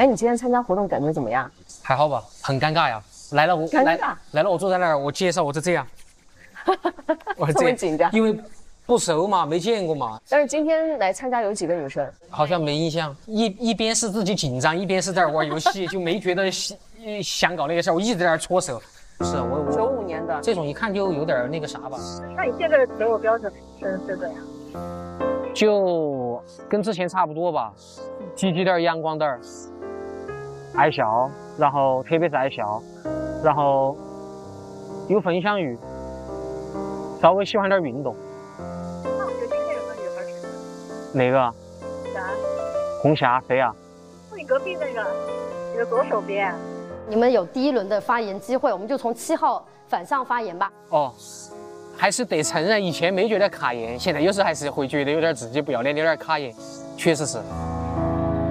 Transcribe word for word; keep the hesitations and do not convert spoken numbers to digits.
哎，你今天参加活动感觉怎么样？ 还好吧，很尴尬呀。来了我来来了，我坐在那儿，我介绍我是这样，我是这么紧张， 因为不熟嘛，没见过嘛。 但是今天来参加有几个女生？ 好像没印象，一一边是自己紧张，一边是在玩游戏，就没觉得想搞那个事儿，我一直在那儿搓手。是我我九五年的这种一看就有点那个啥吧。 那你现在的择偶标准是是怎样？ 就跟之前差不多吧，积极点儿，阳光点儿，爱笑，然后特别是爱笑，然后有分享欲，稍微喜欢点运动。 那我觉得今天有个女孩挺哪个？ 啥？ 红霞谁呀？ 就你隔壁那个，你的左手边。 你们有第一轮的发言机会，我们就从七号反向发言吧。 哦，还是得承认，以前没觉得卡颜，现在有时候还是会觉得有点自己不要脸，有点卡颜，确实是。